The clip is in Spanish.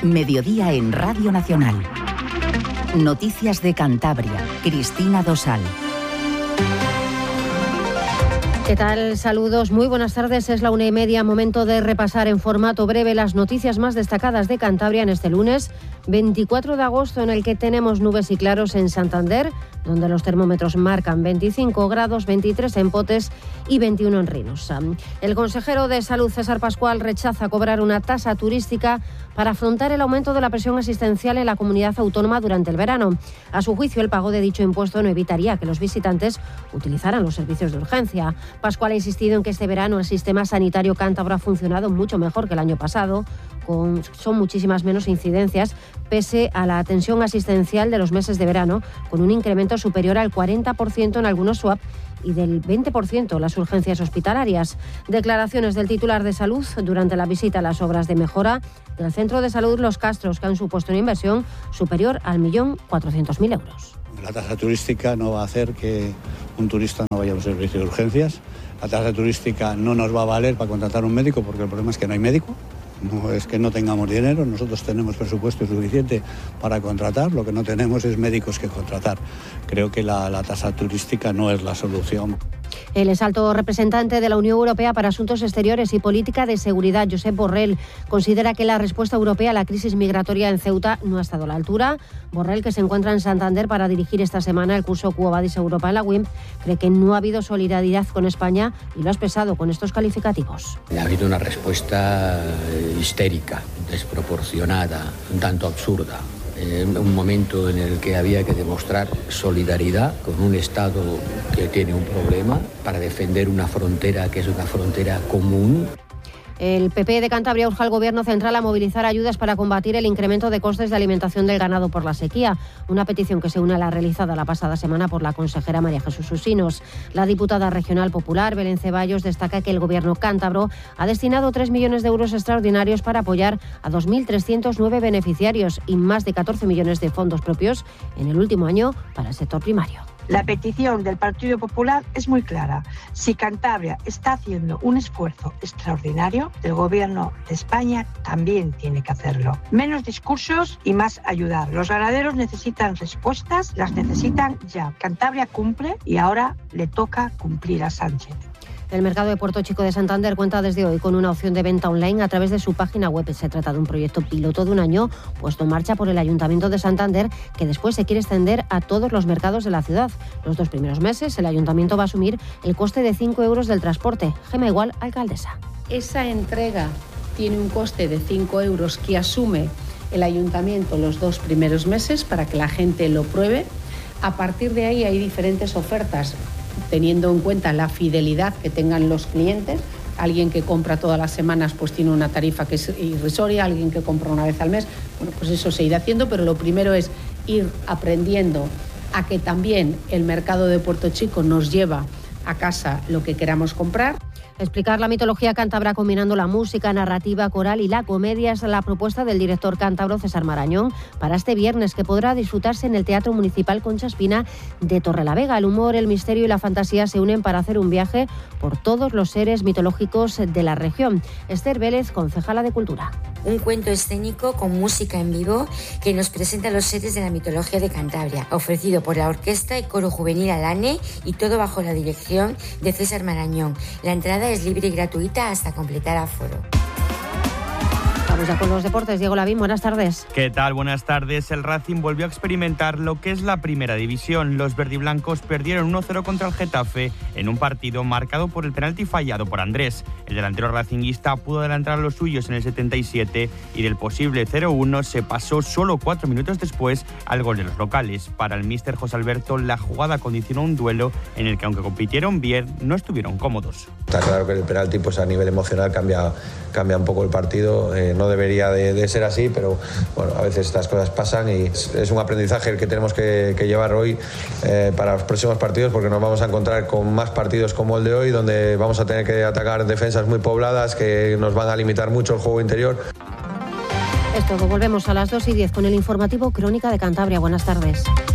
Mediodía en Radio Nacional. Noticias de Cantabria. Cristina Dosal. ¿Qué tal? Saludos, muy buenas tardes. Es la 1:30, momento de repasar en formato breve las noticias más destacadas de Cantabria en este lunes 24 de agosto, en el que tenemos nubes y claros en Santander, donde los termómetros marcan 25 grados, 23 en Potes y 21 en Reynosa. El consejero de Salud, César Pascual, rechaza cobrar una tasa turística para afrontar el aumento de la presión asistencial en la comunidad autónoma durante el verano. A su juicio, el pago de dicho impuesto no evitaría que los visitantes utilizaran los servicios de urgencia. Pascual ha insistido en que este verano el sistema sanitario cántabro ha funcionado mucho mejor que el año pasado, son muchísimas menos incidencias, pese a la atención asistencial de los meses de verano, con un incremento superior al 40% en algunos SUAP y del 20% en las urgencias hospitalarias. Declaraciones del titular de Salud durante la visita a las obras de mejora del Centro de Salud Los Castros, que han supuesto una inversión superior al 1.400.000 euros. La tasa turística no va a hacer que un turista no vaya a los servicios de urgencias. La tasa turística no nos va a valer para contratar un médico, porque el problema es que no hay médico. No es que no tengamos dinero, nosotros tenemos presupuesto suficiente para contratar, lo que no tenemos es médicos que contratar. Creo que la tasa turística no es la solución. El exalto representante de la Unión Europea para Asuntos Exteriores y Política de Seguridad, Josep Borrell, considera que la respuesta europea a la crisis migratoria en Ceuta no ha estado a la altura. Borrell, que se encuentra en Santander para dirigir esta semana el curso Quo Vadis Europa en la WIMP, cree que no ha habido solidaridad con España y lo ha expresado con estos calificativos. Ha habido una respuesta histérica, desproporcionada, un tanto absurda. En un momento en el que había que demostrar solidaridad con un Estado que tiene un problema para defender una frontera que es una frontera común. El PP de Cantabria urge al Gobierno central a movilizar ayudas para combatir el incremento de costes de alimentación del ganado por la sequía, una petición que se une a la realizada la pasada semana por la consejera María Jesús Usinos. La diputada regional popular, Belén Ceballos, destaca que el Gobierno cántabro ha destinado 3 millones de euros extraordinarios para apoyar a 2.309 beneficiarios y más de 14 millones de fondos propios en el último año para el sector primario. La petición del Partido Popular es muy clara. Si Cantabria está haciendo un esfuerzo extraordinario, el Gobierno de España también tiene que hacerlo. Menos discursos y más ayudar. Los ganaderos necesitan respuestas, las necesitan ya. Cantabria cumple y ahora le toca cumplir a Sánchez. El mercado de Puerto Chico de Santander cuenta desde hoy con una opción de venta online a través de su página web. Se trata de un proyecto piloto de un año puesto en marcha por el Ayuntamiento de Santander, que después se quiere extender a todos los mercados de la ciudad. Los 2 primeros meses el Ayuntamiento va a asumir el coste de 5 euros del transporte. Gema Igual, alcaldesa. Esa entrega tiene un coste de 5 euros que asume el Ayuntamiento los 2 primeros meses para que la gente lo pruebe. A partir de ahí hay diferentes ofertas, teniendo en cuenta la fidelidad que tengan los clientes. Alguien que compra todas las semanas pues tiene una tarifa que es irrisoria, alguien que compra una vez al mes, bueno, pues eso se irá haciendo, pero lo primero es ir aprendiendo a que también el mercado de Puerto Chico nos lleva a casa lo que queramos comprar. Explicar la mitología cántabra combinando la música, narrativa, coral y la comedia es la propuesta del director cántabro César Marañón para este viernes, que podrá disfrutarse en el Teatro Municipal Concha Espina de Torrelavega. El humor, el misterio y la fantasía se unen para hacer un viaje por todos los seres mitológicos de la región. Esther Vélez, concejala de Cultura. Un cuento escénico con música en vivo que nos presenta los seres de la mitología de Cantabria, ofrecido por la Orquesta y Coro Juvenil Alane, y todo bajo la dirección de César Marañón. La entrada es libre y gratuita hasta completar aforo. Vamos ya con los deportes. Diego Lavín, buenas tardes. ¿Qué tal? Buenas tardes. El Racing volvió a experimentar lo que es la primera división. Los verdiblancos perdieron 1-0 contra el Getafe en un partido marcado por el penalti fallado por Andrés. El delantero racinguista pudo adelantar a los suyos en el 77 y del posible 0-1 se pasó solo 4 minutos después al gol de los locales. Para el míster José Alberto, la jugada condicionó un duelo en el que, aunque compitieron bien, no estuvieron cómodos. Está claro que el penalti pues a nivel emocional cambia un poco el partido. No debería de ser así, pero bueno, a veces estas cosas pasan y es un aprendizaje el que tenemos que llevar hoy para los próximos partidos, porque nos vamos a encontrar con más partidos como el de hoy, donde vamos a tener que atacar defensas muy pobladas que nos van a limitar mucho el juego interior. Es todo, volvemos a las 2:10 con el informativo Crónica de Cantabria. Buenas tardes.